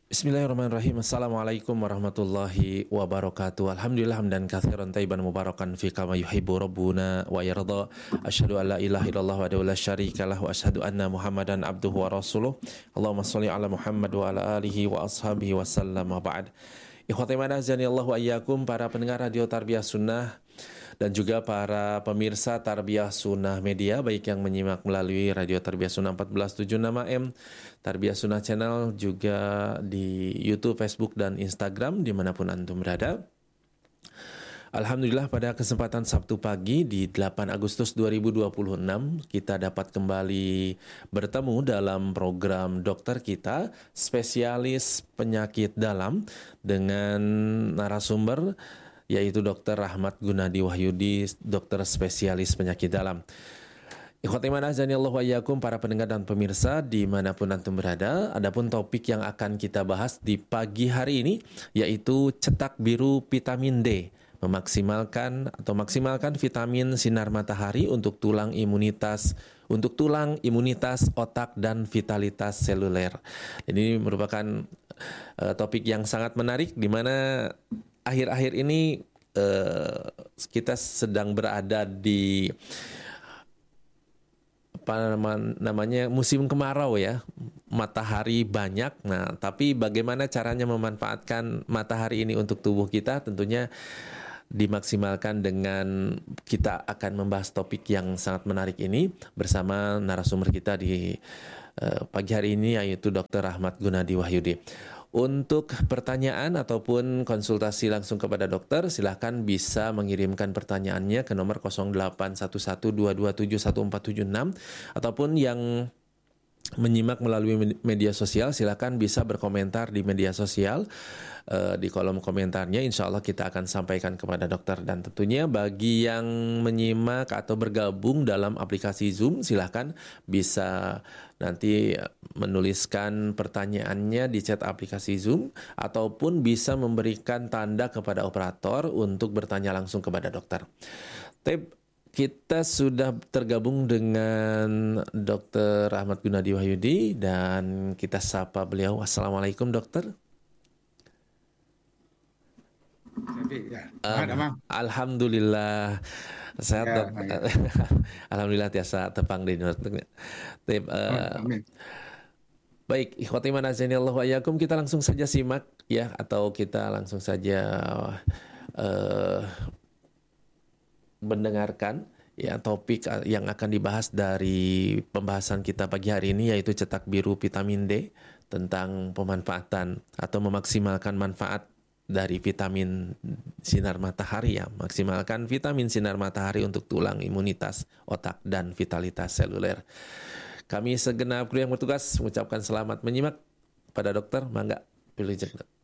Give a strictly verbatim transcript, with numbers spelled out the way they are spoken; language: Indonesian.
Bismillahirrahmanirrahim. Assalamualaikum warahmatullahi wabarakatuh. Alhamdulillah hamdan katsiran thayyiban mubarakan fi kama yuhibbu rabbuna wa yarda. Asyhadu an la ilaha illallah wa la syarika lah wa asyhadu anna Muhammadan abduhu wa rasuluh. Allahumma shalli ala Muhammad wa ala alihi wa ashabihi wa sallam. Ba'd. Ikhwati iman azanillahu wa iyyakum, para pendengar Radio Tarbiyah Sunnah dan juga para pemirsa Tarbiyah Sunnah Media, baik yang menyimak melalui Radio Tarbiyah Sunnah empat belas tujuh puluh enam A M, Tarbiyah Sunnah Channel, juga di YouTube, Facebook, dan Instagram, dimanapun antum berada. Alhamdulillah, pada kesempatan Sabtu pagi di delapan Agustus dua ribu dua puluh enam, kita dapat kembali bertemu dalam program dokter kita, spesialis penyakit dalam, dengan narasumber yaitu Dokter Rahmat Gunadi Wahyudi, dokter spesialis penyakit dalam. Ikhwati iman azanillahu wa iyyakum, para pendengar dan pemirsa dimanapun antum berada, adapun topik yang akan kita bahas di pagi hari ini yaitu cetak biru vitamin D, memaksimalkan atau maksimalkan vitamin sinar matahari untuk tulang imunitas, untuk tulang, imunitas, otak, dan vitalitas seluler. Ini merupakan uh, topik yang sangat menarik, di mana akhir-akhir ini uh, kita sedang berada di apa namanya musim kemarau ya, matahari banyak. Nah, tapi bagaimana caranya memanfaatkan matahari ini untuk tubuh kita? Tentunya dimaksimalkan dengan kita akan membahas topik yang sangat menarik ini bersama narasumber kita di uh, pagi hari ini, yaitu Dokter Rahmat Gunadi Wahyudi. Untuk pertanyaan ataupun konsultasi langsung kepada dokter, silahkan bisa mengirimkan pertanyaannya ke nomor nol delapan satu satu dua dua tujuh satu empat tujuh enam, ataupun yang menyimak melalui media sosial, silakan bisa berkomentar di media sosial. Uh, di kolom komentarnya insya Allah kita akan sampaikan kepada dokter. Dan tentunya bagi yang menyimak atau bergabung dalam aplikasi Zoom, silakan bisa nanti menuliskan pertanyaannya di chat aplikasi Zoom, ataupun bisa memberikan tanda kepada operator untuk bertanya langsung kepada dokter. Tip, kita sudah tergabung dengan Dokter Rahmat Gunadi Wahyudi dan kita sapa beliau. Assalamualaikum dokter. Ya, Um, Alhamdulillah sehat ya, dok. ya. Alhamdulillah tiasa tepang di dokter. Tip, uh, Amin. Baik, ikhwati man azanillahu wa iyyakum, kita langsung saja simak ya, atau kita langsung saja uh, mendengarkan ya topik yang akan dibahas dari pembahasan kita pagi hari ini, yaitu cetak biru vitamin D, tentang pemanfaatan atau memaksimalkan manfaat dari vitamin sinar matahari ya, maksimalkan vitamin sinar matahari untuk tulang, imunitas, otak, dan vitalitas seluler. Kami segenap kru yang bertugas mengucapkan selamat menyimak pada dokter. Mangga, pilih jeng.